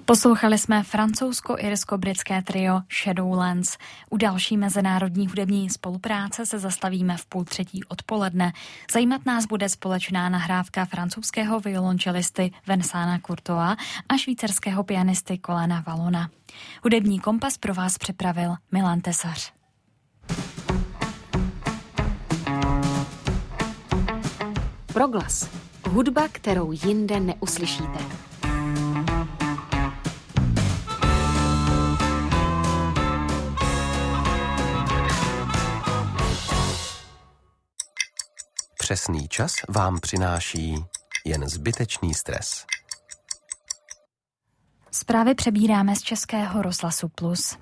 Poslouchali jsme francouzsko-irsko-britské trio Shadowlands. U další mezinárodní hudební spolupráce se zastavíme v 2:30 odpoledne. Zajímat nás bude společná nahrávka francouzského violončelisty Vincenta Courtoise a švýcarského pianisty Colina Vallona. Hudební kompas pro vás připravil Milan Tesař. Proglas. Hudba, kterou jinde neuslyšíte. Přesný čas vám přináší jen zbytečný stres. Zprávy přebíráme z Českého rozhlasu Plus.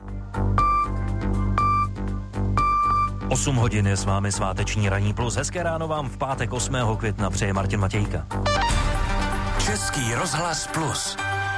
8 hodin je s vámi sváteční ranní plus. Hezké ráno vám v pátek 8. května přeje Martin Matějka. Český rozhlas Plus.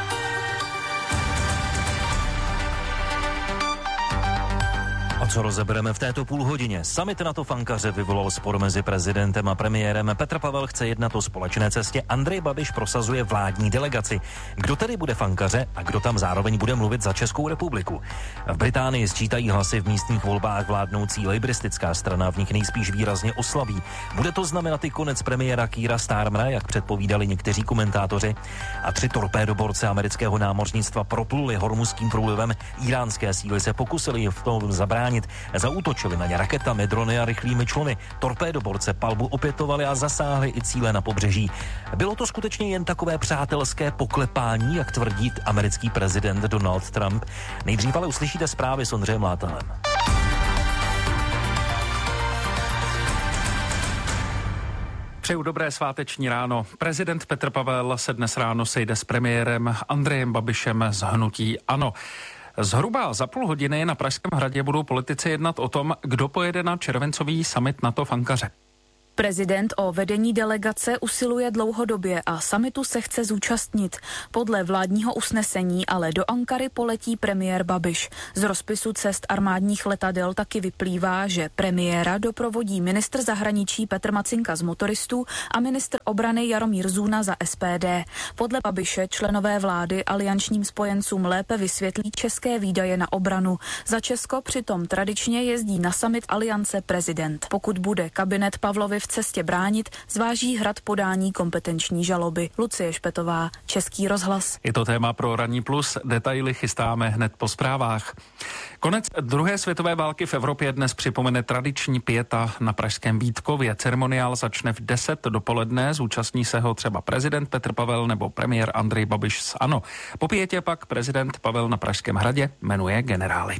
A co rozebereme v této půlhodině? Summit NATO fankaře vyvolal spor mezi prezidentem a premiérem. Petr Pavel chce jednat o společné cestě. Andrej Babiš prosazuje vládní delegaci. Kdo tedy bude fankaře a kdo tam zároveň bude mluvit za Českou republiku? V Británii sčítají hlasy v místních volbách vládnoucí lejbristická strana, v nich nejspíš výrazně oslabí. Bude to znamenat i konec premiéra Keira Starmera, jak předpovídali někteří komentátoři. A 3 torpédoborce amerického námořnictva propluli Hormuzským průlivem. Iránské síly se pokusily v tom zabránit. Zaútočili na ně raketami, drony a rychlými čluny. Torpédoborce palbu opětovali a zasáhli i cíle na pobřeží. Bylo to skutečně jen takové přátelské poklepání, jak tvrdí americký prezident Donald Trump? Nejdřív ale uslyšíte zprávy s Ondřejem Látalem. Přeju dobré sváteční ráno. Prezident Petr Pavel se dnes ráno sejde s premiérem Andrejem Babišem z hnutí ANO. Zhruba za půl hodiny na Pražském hradě budou politici jednat o tom, kdo pojede na červencový summit NATO fankaře. Prezident o vedení delegace usiluje dlouhodobě a summitu se chce zúčastnit. Podle vládního usnesení ale do Ankary poletí premiér Babiš. Z rozpisu cest armádních letadel taky vyplývá, že premiéra doprovodí ministr zahraničí Petr Macinka z Motoristů a ministr obrany Jaromír Zůna za SPD. Podle Babiše členové vlády aliančním spojencům lépe vysvětlí české výdaje na obranu. Za Česko přitom tradičně jezdí na summit aliance prezident. Pokud bude kabinet Pavlovy v cestě bránit, zváží Hrad podání kompetenční žaloby. Lucie Špetová, Český rozhlas. Je to téma pro Ranní plus, detaily chystáme hned po zprávách. Konec druhé světové války v Evropě dnes připomene tradiční pieta na pražském Vítkově. Ceremoniál začne v 10 dopoledne, zúčastní se ho třeba prezident Petr Pavel nebo premiér Andrej Babiš z ANO. Po pietě pak prezident Pavel na Pražském hradě jmenuje generály.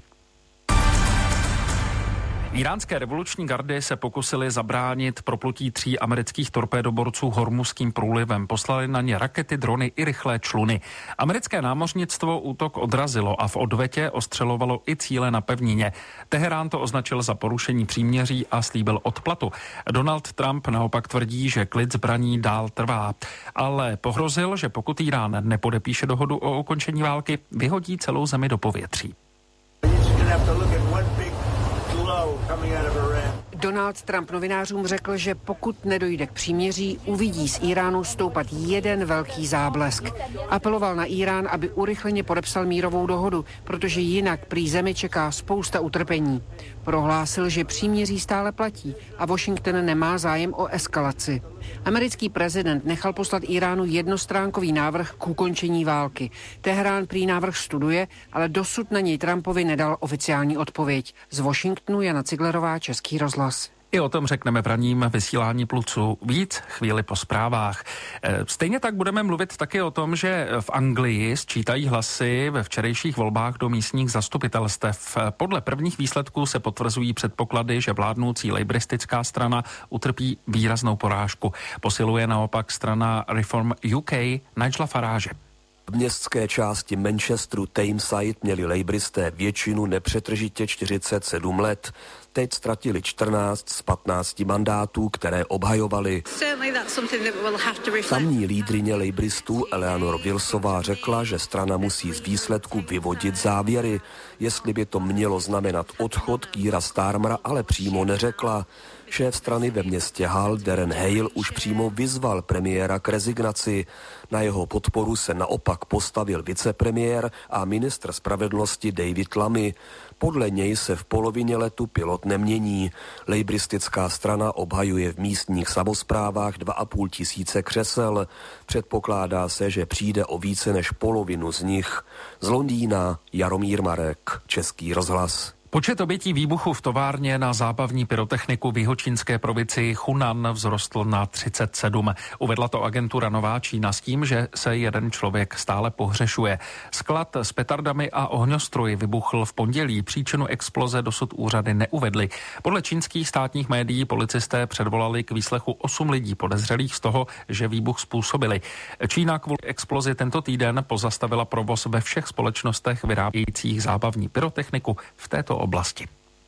Iránské revoluční gardy se pokusili zabránit proplutí 3 amerických torpédoborců Hormuzským průlivem. Poslali na ně rakety, drony i rychlé čluny. Americké námořnictvo útok odrazilo a v odvetě ostřelovalo i cíle na pevnině. Teherán to označil za porušení příměří a slíbil odplatu. Donald Trump naopak tvrdí, že klid zbraní dál trvá. Ale pohrozil, že pokud Irán nepodepíše dohodu o ukončení války, vyhodí celou zemi do povětří. Donald Trump novinářům řekl, že pokud nedojde k příměří, uvidí z Iránu stoupat jeden velký záblesk. Apeloval na Irán, aby urychleně podepsal mírovou dohodu, protože jinak prý zemi čeká spousta utrpení. Prohlásil, že příměří stále platí a Washington nemá zájem o eskalaci. Americký prezident nechal poslat Iránu jednostránkový návrh k ukončení války. Teherán prý návrh studuje, ale dosud na něj Trumpovi nedal oficiální odpověď. Z Washingtonu Jana Ciglerová, Český rozhlas. I o tom řekneme v ranním vysílání Plusu víc chvíli po zprávách. Stejně tak budeme mluvit taky o tom, že v Anglii sčítají hlasy ve včerejších volbách do místních zastupitelstev. Podle prvních výsledků se potvrzují předpoklady, že vládnoucí lejbristická strana utrpí výraznou porážku. Posiluje naopak strana Reform UK Nigela Farage. V městské části Manchesteru Tameside měli lejbristé většinu nepřetržitě 47 let. Teď ztratili 14 z 15 mandátů, které obhajovali. Tamní lídryně lejbristů Eleanor Wilsová řekla, že strana musí z výsledku vyvodit závěry. Jestli by to mělo znamenat odchod Keira Starmera, ale přímo neřekla. Šéf strany ve městě Hull Darren Hale už přímo vyzval premiéra k rezignaci. Na jeho podporu se naopak postavil vicepremiér a ministr spravedlnosti David Lammy. Podle něj se v polovině letu pilot nemění. Lejbristická strana obhajuje v místních samosprávách 2,5 tisíce křesel. Předpokládá se, že přijde o více než polovinu z nich. Z Londýna Jaromír Marek, Český rozhlas. Počet obětí výbuchu v továrně na zábavní pyrotechniku v jihočínské provincii Hunan vzrostl na 37. Uvedla to agentura Nová Čína s tím, že se jeden člověk stále pohřešuje. Sklad s petardami a ohňostroji vybuchl v pondělí. Příčinu exploze dosud úřady neuvedly. Podle čínských státních médií policisté předvolali k výslechu 8 lidí podezřelých z toho, že výbuch způsobili. Čína kvůli explozi tento týden pozastavila provoz ve všech společnostech vyrábějících zábavní pyrotechniku v této oblasti.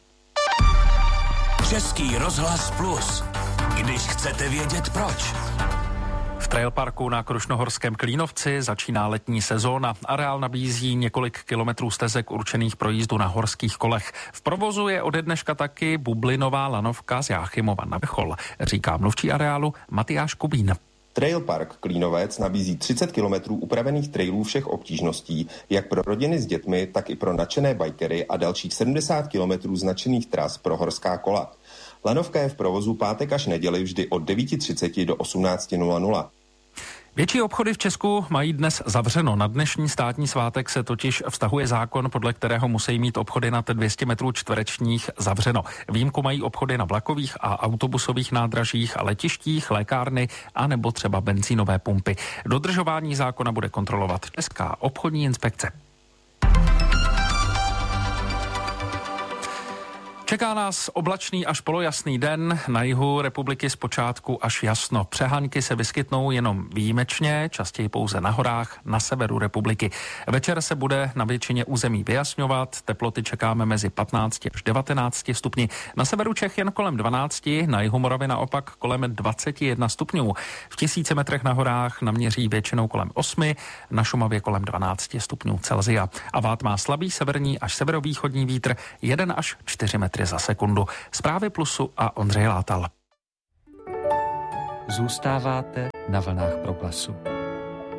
Český rozhlas Plus. Když chcete vědět proč. V trailparku na Krušnohorském Klínovci začíná letní sezóna. Areál nabízí několik kilometrů stezek určených pro jízdu na horských kolech. V provozu je ode dneška taky bublinová lanovka z Jáchymova na Vrchol, říká mluvčí areálu Matyáš Kubín. Trailpark Klínovec nabízí 30 kilometrů upravených trailů všech obtížností, jak pro rodiny s dětmi, tak i pro nadšené bikery a dalších 70 kilometrů značených tras pro horská kola. Lanovka je v provozu pátek až neděli vždy od 9:30 do 18:00. Větší obchody v Česku mají dnes zavřeno. Na dnešní státní svátek se totiž vztahuje zákon, podle kterého musí mít obchody nad 200 metrů čtverečních zavřeno. Výjimku mají obchody na vlakových a autobusových nádražích a letištích, lékárny a nebo třeba benzínové pumpy. Dodržování zákona bude kontrolovat Česká obchodní inspekce. Čeká nás oblačný až polojasný den, na jihu republiky zpočátku až jasno. Přehánky se vyskytnou jenom výjimečně, častěji pouze na horách, na severu republiky. Večer se bude na většině území vyjasňovat, teploty čekáme mezi 15 až 19 stupni. Na severu Čech jen kolem 12, na jihu Moravy naopak kolem 21 stupňů. V 1000 metrech na horách naměří většinou kolem 8, na Šumavě kolem 12 stupňů Celsia. A vát má slabý severní až severovýchodní vítr 1 až 4 metry za sekundu. Zprávy Plusu a Ondřej Látal. Zůstáváte na vlnách Proglasu.